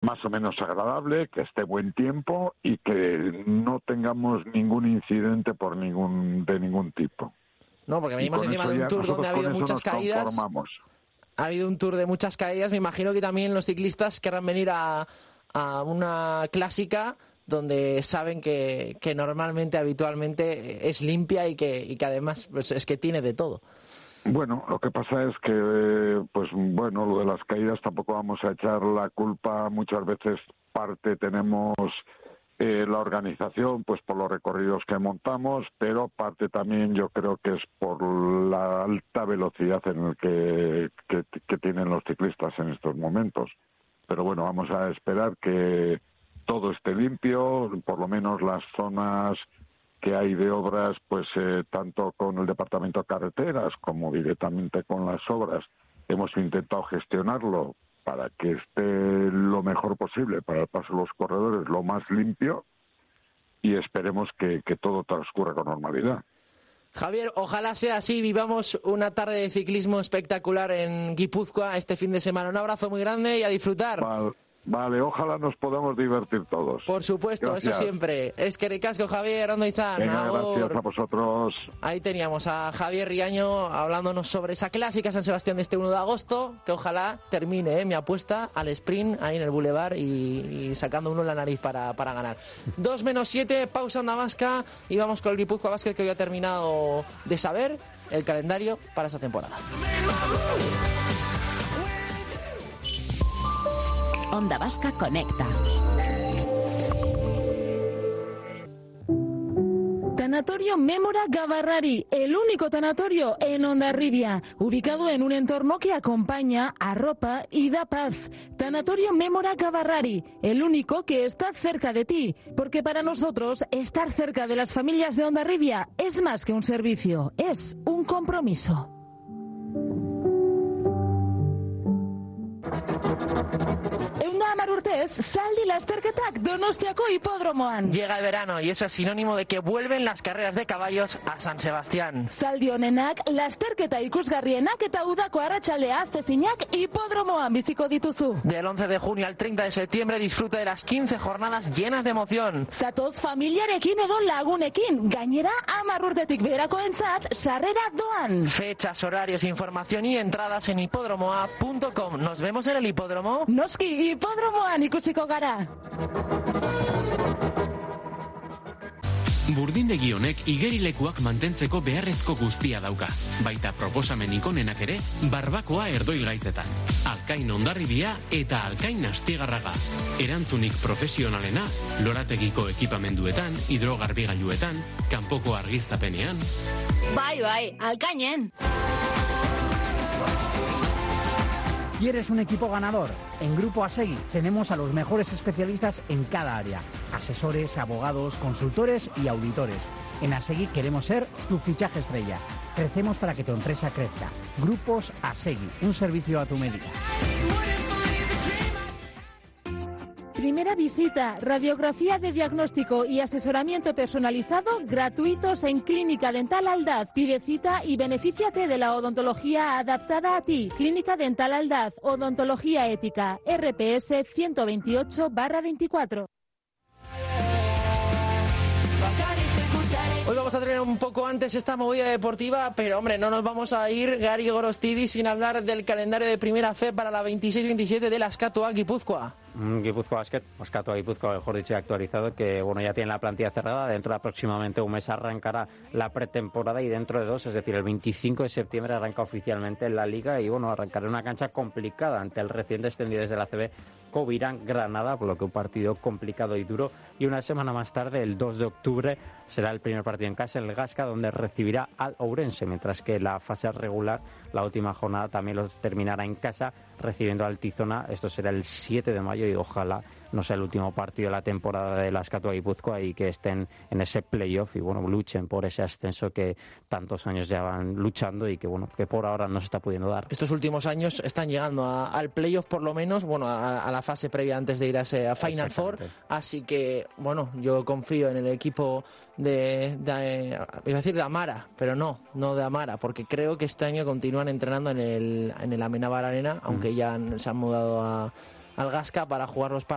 más o menos agradable, que esté buen tiempo y que no tengamos ningún incidente de ningún tipo. No, porque venimos encima de un Tour donde ha habido muchas caídas. Ha habido un Tour de muchas caídas. Me imagino que también los ciclistas querrán venir a una clásica donde saben que normalmente, habitualmente es limpia y que además pues es que tiene de todo. Bueno, lo que pasa es que, lo de las caídas tampoco vamos a echar la culpa. Muchas veces parte tenemos la organización, pues por los recorridos que montamos, pero parte también yo creo que es por la alta velocidad en el que tienen los ciclistas en estos momentos. Pero bueno, vamos a esperar que todo esté limpio, por lo menos las zonas que hay de obras, pues tanto con el Departamento de Carreteras como directamente con las obras, hemos intentado gestionarlo para que esté lo mejor posible para el paso de los corredores, lo más limpio, y esperemos que todo transcurra con normalidad. Javier, ojalá sea así, vivamos una tarde de ciclismo espectacular en Guipúzcoa este fin de semana. Un abrazo muy grande y a disfrutar. Vale, ojalá nos podamos divertir todos. Por supuesto, gracias. Eso siempre. Es que ricasco, Javier, Ondo Izan. Gracias a vosotros. Ahí teníamos a Javier Riaño hablándonos sobre esa clásica San Sebastián de este 1 de agosto, que ojalá termine, mi apuesta, al sprint ahí en el Boulevard y sacando uno en la nariz para ganar. 2:07, pausa Onda Vasca y vamos con el Guipúzcoa Basket, que hoy ha terminado de saber el calendario para esa temporada. Onda Vasca Conecta. Tanatorio Mémora Gavarrari, el único tanatorio en Hondarribia, ubicado en un entorno que acompaña, arropa y da paz. Tanatorio Mémora Gavarrari, el único que está cerca de ti, porque para nosotros estar cerca de las familias de Hondarribia es más que un servicio, es un compromiso. Eunda Hamar urtez, zaldi lasterketak Donostiako hipodromoan. Llega el verano y eso es sinónimo de que vuelven las carreras de caballos a San Sebastián. Zaldi honenak, lasterketa ikusgarrienak eta udako arratsaldea aztezinak hipodromoan biziko dituzu. Del 11 de junio al 30 de septiembre disfruta de las 15 jornadas llenas de emoción. Zatoz familiarekin edo lagunekin, gainera 10 urtetik beherakoentzat sarrera doan. Fechas, horarios, información y entradas en hipodromoa.com. Nos vemos en el hipódromo. Noski, hipodromoan ikusiko gara. Burdindegi honek igerilekuak mantentzeko beharrezko guztia dauka. Baita proposamen ikonenak ere, barbakoa erdoi gaitzetan. Alkain Hondarribia eta Alkain Astigarraga. Erantzunik profesionalena, lorategiko ekipamenduetan, hidrogarbigailuetan, kanpoko argiztapenean. Bai, Alkainen. ¿Quieres un equipo ganador? En Grupo Asegui tenemos a los mejores especialistas en cada área. Asesores, abogados, consultores y auditores. En Asegui queremos ser tu fichaje estrella. Crecemos para que tu empresa crezca. Grupos Asegui, un servicio a tu medida. Primera visita, radiografía de diagnóstico y asesoramiento personalizado gratuitos en Clínica Dental Aldaz. Pide cita y benefíciate de la odontología adaptada a ti. Clínica Dental Aldaz, odontología ética, RPS 128/24. Hoy vamos a tener un poco antes esta movida deportiva, pero hombre, no nos vamos a ir, Gari Gorostidi, sin hablar del calendario de Primera Fe para la 26-27 de la Azkatoa Guipúzcoa. Guipúzcoa Basket, Azkatoa Guipúzcoa, mejor dicho, actualizado, que bueno, ya tiene la plantilla cerrada. Dentro de aproximadamente un mes arrancará la pretemporada y dentro de 2, es decir, el 25 de septiembre arranca oficialmente la liga y bueno, arrancará una cancha complicada ante el recién descendido desde la ACB Covirán Granada, por lo que un partido complicado y duro. Y una semana más tarde, el 2 de octubre, será el primer partido en casa, el Gasca, donde recibirá al Ourense, mientras que la fase regular, la última jornada, también los terminará en casa, recibiendo al Tizona. Esto será el 7 de mayo y ojalá no sea el último partido de la temporada de la Azkatoa Guipúzcoa y que estén en ese playoff y bueno, luchen por ese ascenso que tantos años ya van luchando y que bueno, que por ahora no se está pudiendo dar. Estos últimos años están llegando al playoff por lo menos, bueno, a la fase previa antes de ir a Final Four, así que bueno, yo confío en el equipo iba a decir de Amara, pero no de Amara, porque creo que este año continúan entrenando en el Amenábar Arena, aunque ya se han mudado al Gasca para jugar los partidos